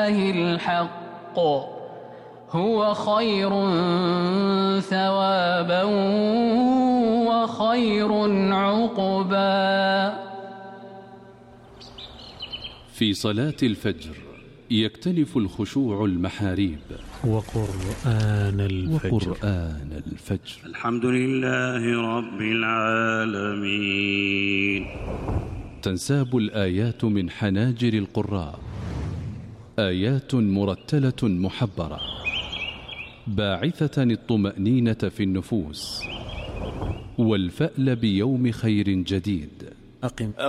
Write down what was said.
الحق هو خير ثوابا وخير عقبا. في صلاة الفجر يكتنف الخشوع المحاريب. وقرآن الفجر. الحمد لله رب العالمين. تنساب الآيات من حناجر القراء، آيات مرتلة محبرة باعثة الطمأنينة في النفوس والفأل بيوم خير جديد.